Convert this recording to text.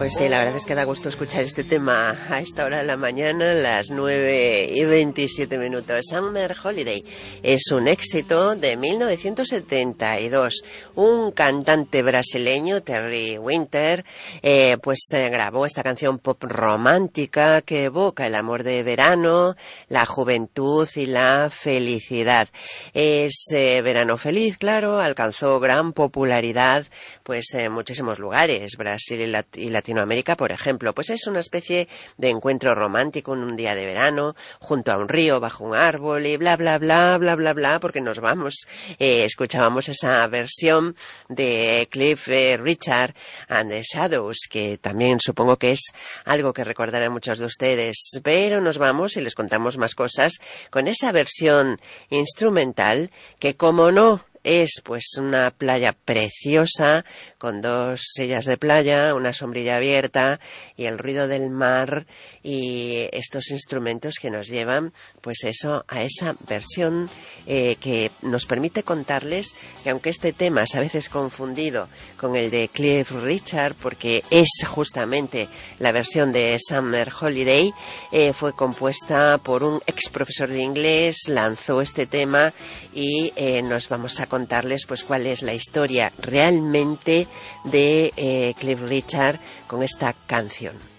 Pues sí, la verdad es que da gusto escuchar este tema a esta hora de la mañana, las 9:27. Summer Holiday es un éxito de 1972. Un cantante brasileño, Terry Winter, grabó esta canción pop romántica que evoca el amor de verano, la juventud y la felicidad. Verano feliz, claro, alcanzó gran popularidad pues en muchísimos lugares, Brasil y Latinoamérica, por ejemplo. Pues es una especie de encuentro romántico en un día de verano, junto a un río, bajo un árbol y bla, bla, bla, bla, bla, bla, porque nos vamos. Escuchábamos esa versión de Cliff Richard and the Shadows, que también supongo que es algo que recordarán muchos de ustedes, pero nos vamos y les contamos más cosas con esa versión instrumental que, como no, es pues una playa preciosa con dos sillas de playa, una sombrilla abierta y el ruido del mar y estos instrumentos que nos llevan pues eso a esa versión que nos permite contarles que aunque este tema es a veces confundido con el de Cliff Richard porque es justamente la versión de Summer Holiday, fue compuesta por un ex profesor de inglés, lanzó este tema y nos vamos a contarles pues cuál es la historia realmente de Cliff Richard con esta canción.